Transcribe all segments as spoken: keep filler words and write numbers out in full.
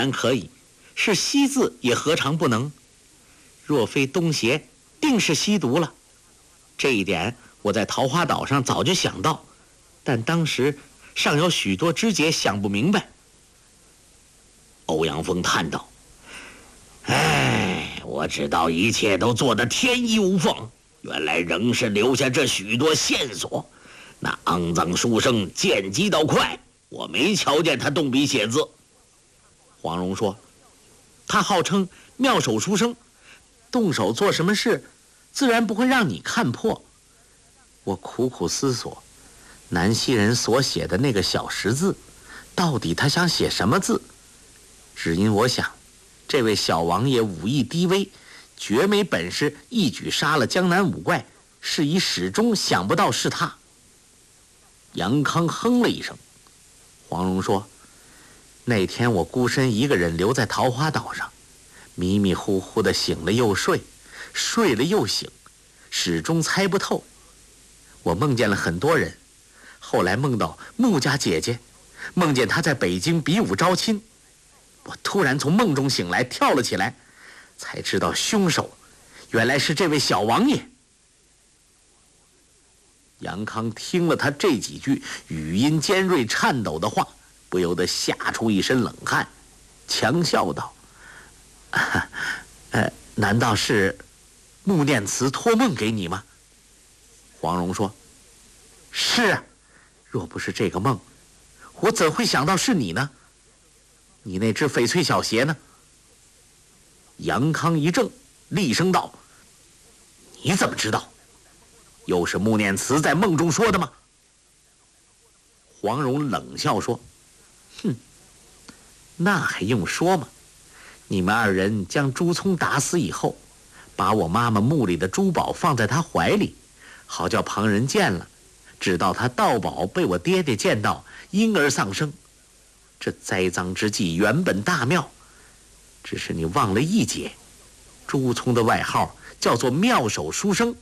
然可以，是吸字也何尝不能？若非东邪，定是吸毒了。这一点我在桃花岛上早就想到，但当时尚有许多枝节想不明白。 欧阳锋叹道：“哎，我知道一切都做得天衣无缝，原来仍是留下这许多线索。那肮脏书生见机倒快，我没瞧见他动笔写字。” 黄蓉说：“他号称妙手书生，动手做什么事，自然不会让你看破。”我苦苦思索，南溪人所写的那个小十字，到底他想写什么字？只因我想，这位小王爷武艺低微，绝没本事一举杀了江南五怪，是以始终想不到是他。杨康哼了一声。黄蓉说：“那天我孤身一个人留在桃花岛上，迷迷糊糊的醒了又睡，睡了又醒，始终猜不透。我梦见了很多人，后来梦到穆家姐姐，梦见她在北京比武招亲。我突然从梦中醒来，跳了起来，才知道凶手原来是这位小王爷。”杨康听了他这几句语音尖锐颤抖的话，不由得吓出一身冷汗，强笑道：“啊、呃，难道是穆念慈托梦给你吗？”黄蓉说：“是啊，若不是这个梦，我怎会想到是你呢？你那只翡翠小鞋呢？”杨康一怔，厉声道：“你怎么知道？又是穆念慈在梦中说的吗？”黄蓉冷笑说：“哼，那还用说吗？你们二人将朱聪打死以后，把我妈妈墓里的珠宝放在他怀里，好叫旁人见了，知道他盗宝被我爹爹见到，因而丧生。这栽赃之计原本大妙，只是你忘了一节，朱聪的外号叫做妙手书生。”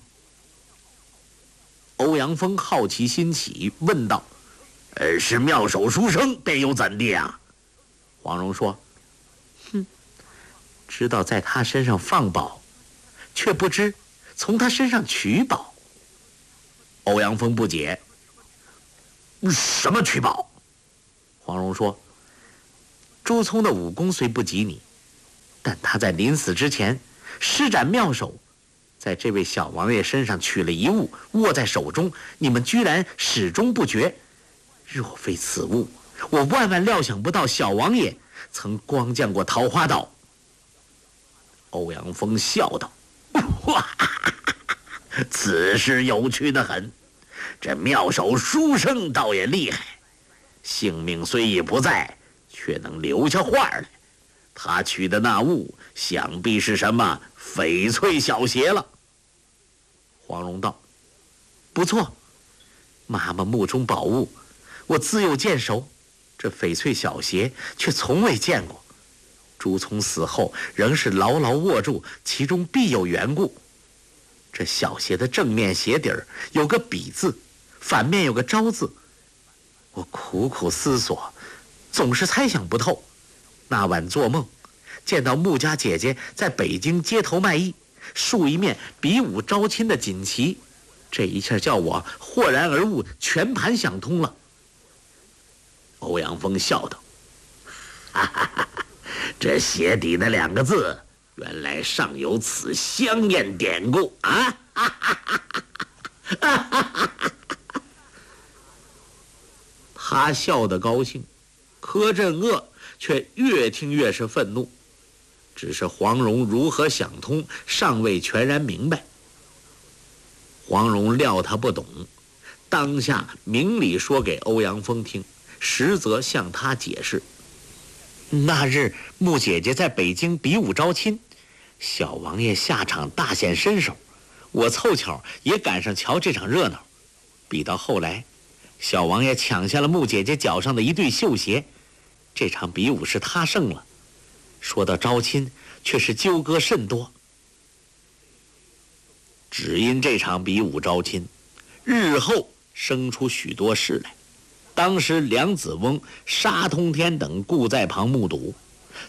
欧阳锋好奇心起，问道：“ 呃，是妙手书生，便又怎地啊？” 黄蓉说：“哼，知道在他身上放宝，却不知从他身上取宝。” 欧阳锋不解：“什么取宝？” 黄蓉说：“朱聪的武功虽不及你，但他在临死之前施展妙手，在这位小王爷身上取了一物，握在手中，你们居然始终不觉。若非此物，我万万料想不到小王爷曾光降过桃花岛。” 欧阳锋笑道：“哇，此事有趣得很。这妙手书生倒也厉害，性命虽已不在，却能留下话来。他取的那物，想必是什么翡翠小鞋了。” 黄蓉道：“不错，妈妈墓中宝物，我自幼见熟，这翡翠小鞋却从未见过。朱聪死后仍是牢牢握住，其中必有缘故。这小鞋的正面鞋底儿有个比字，反面有个招字。我苦苦思索，总是猜想不透。那晚做梦，见到穆家姐姐在北京街头卖艺，竖一面比武招亲的锦旗，这一下叫我豁然而悟，全盘想通了。” 欧阳锋笑道：“哈哈哈，这鞋底的两个字，原来尚有此香艳典故啊！”哈哈哈哈哈！ 他笑得高兴，柯镇恶却越听越是愤怒。只是黄蓉如何想通，尚未全然明白。黄蓉料他不懂，当下明理说给欧阳锋听，实则向他解释：那日穆姐姐在北京比武招亲，小王爷下场大显身手，我凑巧也赶上瞧这场热闹。比到后来，小王爷抢下了穆姐姐脚上的一对绣鞋，这场比武是他胜了。说到招亲，却是纠葛甚多。只因这场比武招亲，日后生出许多事来。当时梁子翁、沙通天等故在旁目睹，